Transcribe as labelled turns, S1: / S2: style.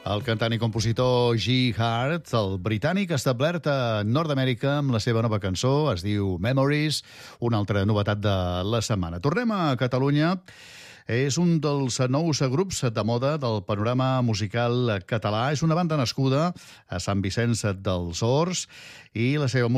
S1: El cantant i compositor G. Hart, el britànic establert a Nord-Amèrica amb la seva nova cançó, es diu Memories, una altra novetat de la setmana. Tornem a Catalunya. És un dels nous grups de moda del panorama musical català. És una banda nascuda a Sant Vicenç dels Horts i la seva